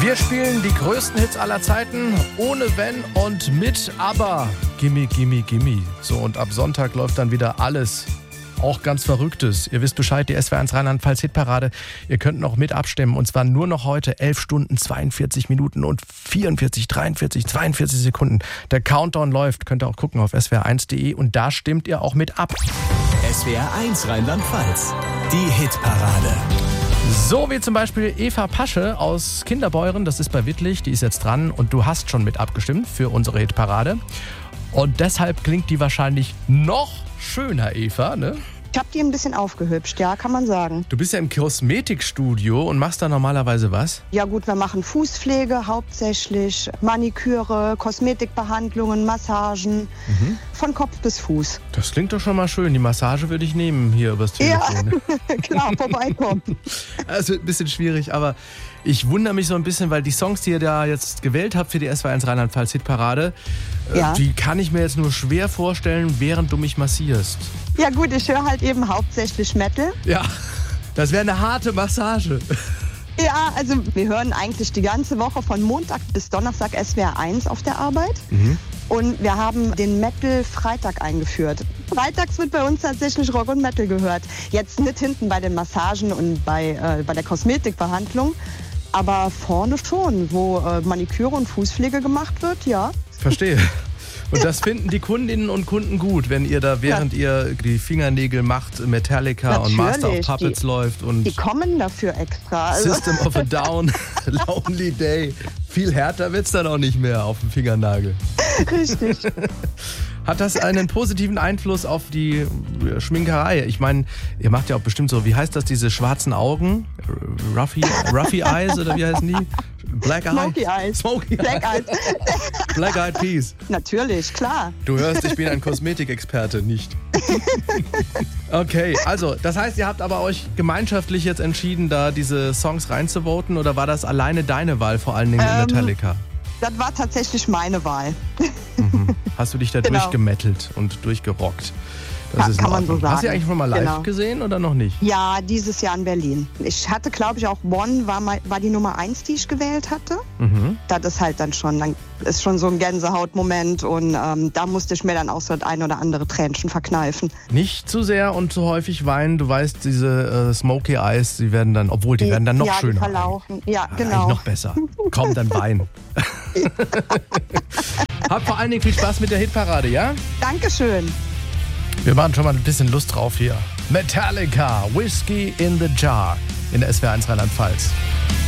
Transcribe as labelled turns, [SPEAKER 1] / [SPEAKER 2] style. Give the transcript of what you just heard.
[SPEAKER 1] Wir spielen die größten Hits aller Zeiten, ohne Wenn und mit Aber. Gimme, gimme, gimme. So, und ab Sonntag läuft dann wieder alles. Auch ganz Verrücktes. Ihr wisst Bescheid, die SWR1 Rheinland-Pfalz Hitparade. Ihr könnt noch mit abstimmen. Und zwar nur noch heute 11 Stunden, 42 Minuten und 44, 43, 42 Sekunden. Der Countdown läuft. Könnt ihr auch gucken auf swr1.de. Und da stimmt ihr auch mit ab.
[SPEAKER 2] SWR1 Rheinland-Pfalz. Die Hitparade.
[SPEAKER 1] So wie zum Beispiel Eva Pasche aus Kinderbeuren. Das ist bei Wittlich. Die ist jetzt dran. Und du hast schon mit abgestimmt für unsere Hitparade. Und deshalb klingt die wahrscheinlich noch schöner, Eva, ne?
[SPEAKER 3] Ich habe die ein bisschen aufgehübscht, ja, kann man sagen.
[SPEAKER 1] Du bist ja im Kosmetikstudio und machst da normalerweise was?
[SPEAKER 3] Ja gut, wir machen Fußpflege hauptsächlich, Maniküre, Kosmetikbehandlungen, Massagen, von Kopf bis Fuß.
[SPEAKER 1] Das klingt doch schon mal schön. Die Massage würde ich nehmen hier übers Telefon.
[SPEAKER 3] Ja, klar, vorbeikommen.
[SPEAKER 1] Es wird ein bisschen schwierig, aber ich wundere mich so ein bisschen, weil die Songs, die ihr da jetzt gewählt habt für die SWR1 Rheinland-Pfalz Hitparade, die kann ich mir jetzt nur schwer vorstellen, während du mich massierst.
[SPEAKER 3] Ja gut, ich höre halt eben hauptsächlich Metal.
[SPEAKER 1] Ja, das wäre eine harte Massage.
[SPEAKER 3] Ja, also wir hören eigentlich die ganze Woche von Montag bis Donnerstag SWR1 auf der Arbeit. Und wir haben den Metal-Freitag eingeführt. Freitags wird bei uns tatsächlich Rock und Metal gehört. Jetzt nicht hinten bei den Massagen und bei der Kosmetikbehandlung, aber vorne schon, wo Maniküre und Fußpflege gemacht wird, ja.
[SPEAKER 1] Verstehe. Und das finden die Kundinnen und Kunden gut, wenn ihr da, während ihr die Fingernägel macht, Metallica
[SPEAKER 3] Natürlich,
[SPEAKER 1] und Master of Puppets läuft und
[SPEAKER 3] die kommen dafür extra. Also.
[SPEAKER 1] System of a Down, Lonely Day. Viel härter wird's dann auch nicht mehr auf dem Fingernagel.
[SPEAKER 3] Richtig.
[SPEAKER 1] Hat das einen positiven Einfluss auf die Schminkerei? Ich meine, ihr macht ja auch bestimmt so, wie heißt das, diese schwarzen Augen? Ruffy Eyes oder wie heißen die? Black Eyes?
[SPEAKER 3] Smoky Eyes.
[SPEAKER 1] Smoky
[SPEAKER 3] Black Eyes.
[SPEAKER 1] Black Eyed Peas.
[SPEAKER 3] Natürlich, klar.
[SPEAKER 1] Du hörst, ich bin ein Kosmetikexperte, nicht? Okay, also, das heißt, ihr habt aber euch gemeinschaftlich jetzt entschieden, da diese Songs reinzuvoten, oder war das alleine deine Wahl, vor allen Dingen Metallica?
[SPEAKER 3] Das war tatsächlich meine Wahl.
[SPEAKER 1] Hast du dich da durchgemettelt und durchgerockt? Das ist
[SPEAKER 3] kann man so sagen.
[SPEAKER 1] Hast du eigentlich schon mal live gesehen oder noch nicht?
[SPEAKER 3] Ja, dieses Jahr in Berlin. Ich hatte, glaube ich, auch Bonn, war die Nummer 1, die ich gewählt hatte. Das ist halt dann ist schon so ein Gänsehautmoment und da musste ich mir dann auch so das ein oder andere Tränchen verkneifen.
[SPEAKER 1] Nicht zu sehr und zu häufig weinen. Du weißt, diese Smoky Eyes, die werden dann, die werden dann noch schöner.
[SPEAKER 3] Die verlaufen. Ja, genau.
[SPEAKER 1] Eigentlich noch besser. Komm, dann weinen. Habt vor allen Dingen viel Spaß mit der Hitparade, ja?
[SPEAKER 3] Dankeschön.
[SPEAKER 1] Wir machen schon mal ein bisschen Lust drauf hier. Metallica, Whiskey in the Jar in der SWR1 Rheinland-Pfalz.